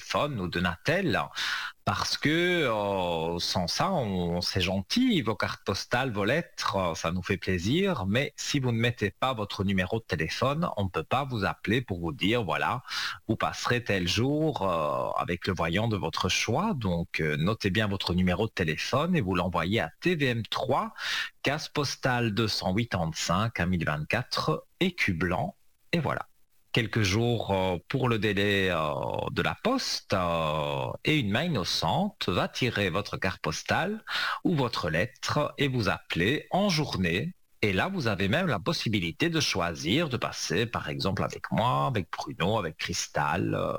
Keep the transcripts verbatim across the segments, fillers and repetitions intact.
téléphone ou de Natel, parce que euh, sans ça, on, c'est gentil, vos cartes postales, vos lettres, euh, ça nous fait plaisir, mais si vous ne mettez pas votre numéro de téléphone, on ne peut pas vous appeler pour vous dire, voilà, vous passerez tel jour euh, avec le voyant de votre choix. Donc, euh, notez bien votre numéro de téléphone et vous l'envoyez à T V M trois, case postale deux cent quatre-vingt-cinq à mille vingt-quatre, écu blanc, et voilà. Quelques jours euh, pour le délai euh, de la poste euh, et une main innocente va tirer votre carte postale ou votre lettre et vous appeler en journée. Et là, vous avez même la possibilité de choisir de passer, par exemple, avec moi, avec Bruno, avec Cristal euh,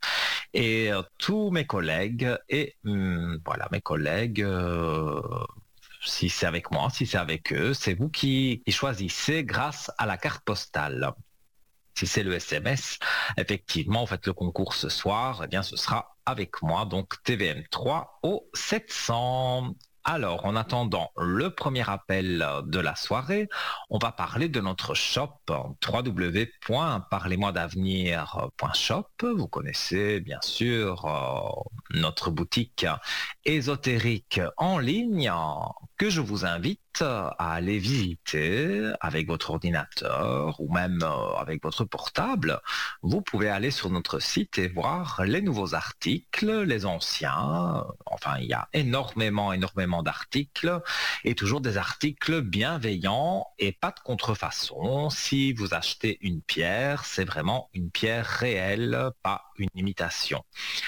et euh, tous mes collègues. Et hum, voilà, mes collègues, euh, si c'est avec moi, si c'est avec eux, c'est vous qui, qui choisissez grâce à la carte postale. Si c'est le S M S, effectivement, vous faites le concours ce soir, eh bien, ce sera avec moi, donc T V M trois au sept cents. Alors, en attendant le premier appel de la soirée, on va parler de notre shop w w w point parlez moi d'avenir point shop. Vous connaissez bien sûr euh, notre boutique ésotérique en ligne que je vous invite à aller visiter avec votre ordinateur ou même euh, avec votre portable. Vous pouvez aller sur notre site et voir les nouveaux articles, les anciens. Enfin, il y a énormément, énormément d'articles et toujours des articles bienveillants et pas de contrefaçon. Si vous achetez une pierre, c'est vraiment une pierre réelle, pas une imitation.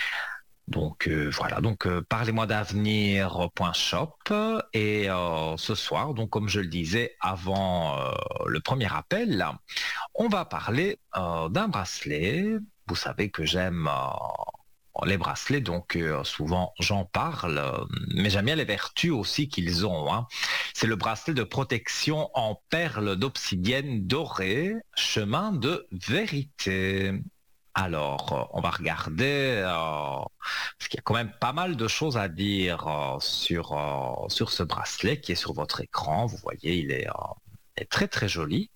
Donc euh, voilà, donc euh, parlez-moi d'avenir point shop et euh, ce soir, donc comme je le disais avant euh, le premier appel, on va parler euh, d'un bracelet. Vous savez que j'aime euh, les bracelets, donc euh, souvent j'en parle, euh, mais j'aime bien les vertus aussi qu'ils ont. Hein. C'est le bracelet de protection en perles d'obsidienne dorée, chemin de vérité. Alors, on va regarder, euh, parce qu'il y a quand même pas mal de choses à dire euh, sur, euh, sur ce bracelet qui est sur votre écran. Vous voyez, il est, euh, est très très joli.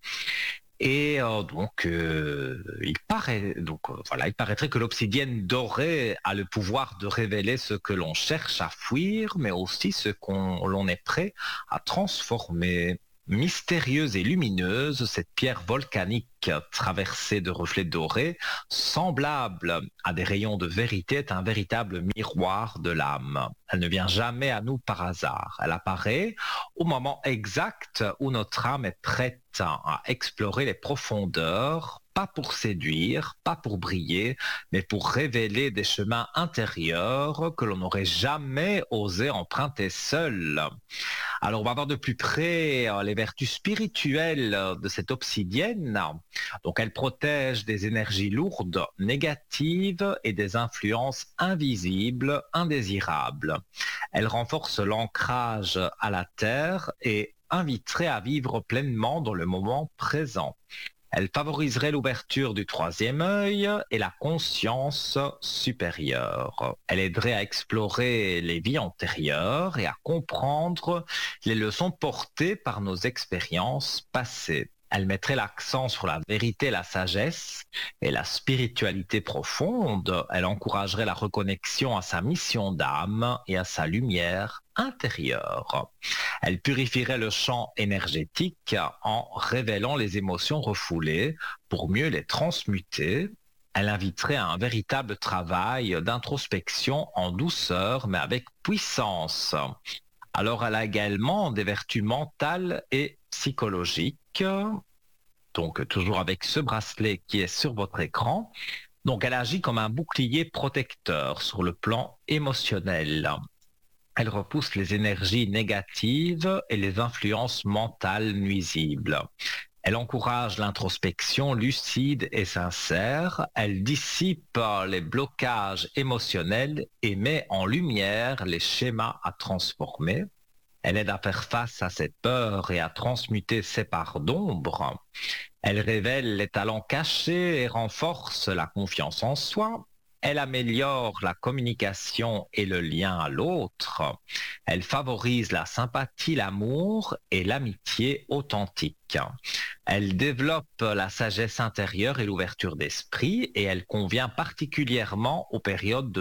Et euh, donc, euh, il paraît, donc euh, voilà, il paraîtrait que l'obsidienne dorée a le pouvoir de révéler ce que l'on cherche à fuir, mais aussi ce qu'on l'on est prêt à transformer. Mystérieuse et lumineuse, cette pierre volcanique traversée de reflets dorés, semblable à des rayons de vérité, est un véritable miroir de l'âme. Elle ne vient jamais à nous par hasard. Elle apparaît au moment exact où notre âme est prête à explorer les profondeurs, pas pour séduire, pas pour briller, mais pour révéler des chemins intérieurs que l'on n'aurait jamais osé emprunter seul. Alors, on va voir de plus près euh, les vertus spirituelles euh, de cette obsidienne. Donc, elle protège des énergies lourdes, négatives et des influences invisibles, indésirables. Elle renforce l'ancrage à la terre et inviterait à vivre pleinement dans le moment présent. Elle favoriserait l'ouverture du troisième œil et la conscience supérieure. Elle aiderait à explorer les vies antérieures et à comprendre les leçons portées par nos expériences passées. Elle mettrait l'accent sur la vérité, la sagesse et la spiritualité profonde. Elle encouragerait la reconnexion à sa mission d'âme et à sa lumière intérieure. Elle purifierait le champ énergétique en révélant les émotions refoulées pour mieux les transmuter. Elle inviterait à un véritable travail d'introspection en douceur mais avec puissance. Alors elle a également des vertus mentales et psychologiques. Donc toujours avec ce bracelet qui est sur votre écran. Donc elle agit comme un bouclier protecteur sur le plan émotionnel. Elle repousse les énergies négatives et les influences mentales nuisibles. Elle encourage l'introspection lucide et sincère. Elle dissipe les blocages émotionnels et met en lumière les schémas à transformer. Elle aide à faire face à cette peur et à transmuter ses parts d'ombre. Elle révèle les talents cachés et renforce la confiance en soi. Elle améliore la communication et le lien à l'autre. Elle favorise la sympathie, l'amour et l'amitié authentique. Elle développe la sagesse intérieure et l'ouverture d'esprit et elle convient particulièrement aux périodes de